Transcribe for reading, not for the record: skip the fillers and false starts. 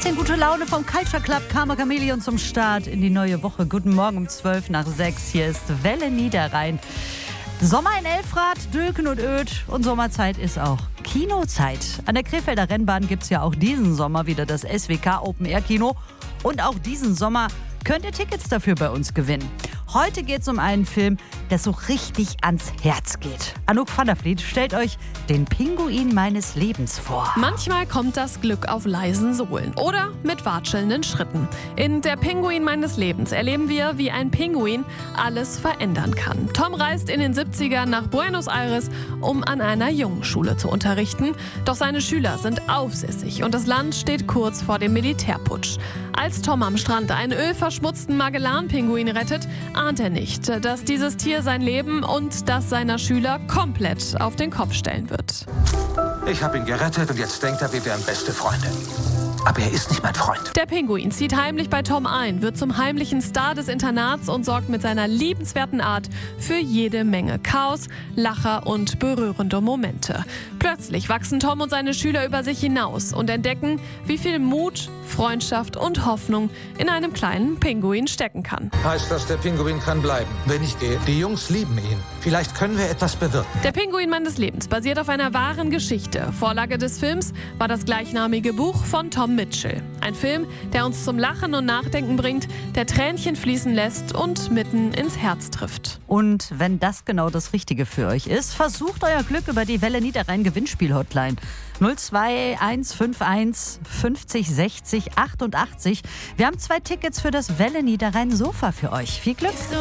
bisschen gute Laune vom Culture Club Karma Chameleon zum Start in die neue Woche. Guten Morgen um 5:12. Hier ist Welle Niederrhein. Sommer in Elfrath, Dülken und Öd und Sommerzeit ist auch Kinozeit. An der Krefelder Rennbahn gibt es ja auch diesen Sommer wieder das SWK Open Air Kino. Und auch diesen Sommer könnt ihr Tickets dafür bei uns gewinnen. Heute geht es um einen Film, der so richtig ans Herz geht. Anouk van der Vliet stellt euch den Pinguin meines Lebens vor. Manchmal kommt das Glück auf leisen Sohlen oder mit watschelnden Schritten. In Der Pinguin meines Lebens erleben wir, wie ein Pinguin alles verändern kann. Tom reist in den 70ern nach Buenos Aires, um an einer Jungenschule zu unterrichten. Doch seine Schüler sind aufsässig und das Land steht kurz vor dem Militärputsch. Als Tom am Strand einen ölverschmutzten Magellan-Pinguin rettet, ahnt er nicht, dass dieses Tier sein Leben und das seiner Schüler komplett auf den Kopf stellen wird. Ich habe ihn gerettet und jetzt denkt er, wir wären beste Freunde. Aber er ist nicht mein Freund. Der Pinguin zieht heimlich bei Tom ein, wird zum heimlichen Star des Internats und sorgt mit seiner liebenswerten Art für jede Menge Chaos, Lacher und berührende Momente. Plötzlich wachsen Tom und seine Schüler über sich hinaus und entdecken, wie viel Mut, Freundschaft und Hoffnung in einem kleinen Pinguin stecken kann. Heißt das, der Pinguin kann bleiben, wenn ich gehe? Die Jungs lieben ihn. Vielleicht können wir etwas bewirken. Der Pinguin meines Lebens basiert auf einer wahren Geschichte. Vorlage des Films war das gleichnamige Buch von Tom Mitchell. Ein Film, der uns zum Lachen und Nachdenken bringt, der Tränchen fließen lässt und mitten ins Herz trifft. Und wenn das genau das Richtige für euch ist, versucht euer Glück über die Welle Niederrhein Gewinnspiel-Hotline 02151 50 60 88. Wir haben 2 Tickets für das Welle Niederrhein Sofa für euch. Viel Glück!